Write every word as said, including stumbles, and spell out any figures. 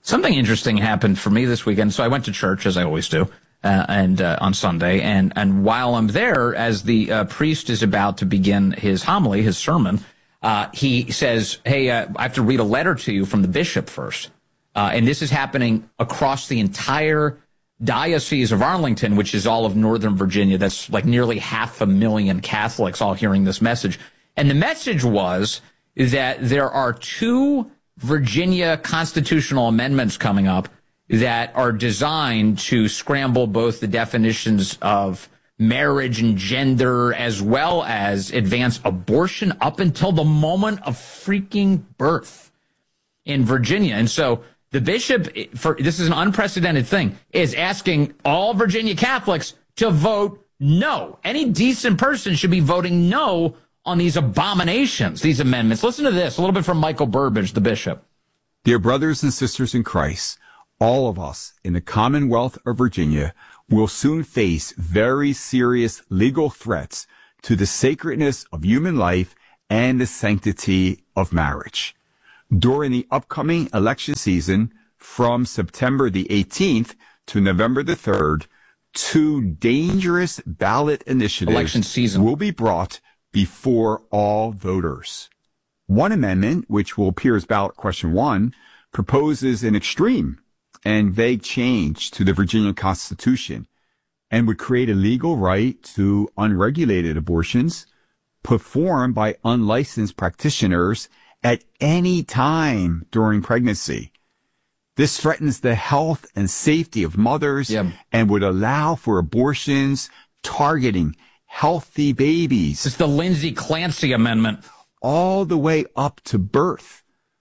Something interesting happened for me this weekend. So I went to church, as I always do, uh, and uh, on Sunday. And, and while I'm there, as the uh, priest is about to begin his homily, his sermon, uh, he says, hey, uh, I have to read a letter to you from the bishop first. Uh, and this is happening across the entire Diocese of Arlington, which is all of Northern Virginia. That's like nearly half a million Catholics all hearing this message. And the message was that there are two Virginia constitutional amendments coming up that are designed to scramble both the definitions of marriage and gender as well as advance abortion up until the moment of freaking birth in Virginia. And so the bishop, for this is an unprecedented thing, is asking all Virginia Catholics to vote no. Any decent person should be voting no on these abominations, these amendments. Listen to this, a little bit from Michael Burbidge, the bishop. Dear brothers and sisters in Christ, all of us in the Commonwealth of Virginia will soon face very serious legal threats to the sacredness of human life and the sanctity of marriage. During the upcoming election season, from September the eighteenth to November the third, two dangerous ballot initiatives election season. will be brought before all voters. One amendment, which will appear as ballot question one, proposes an extreme and vague change to the Virginia Constitution and would create a legal right to unregulated abortions performed by unlicensed practitioners at any time during pregnancy. This threatens the health and safety of mothers yep. and would allow for abortions targeting healthy babies. It's the Lindsay Clancy Amendment. All the way up to birth.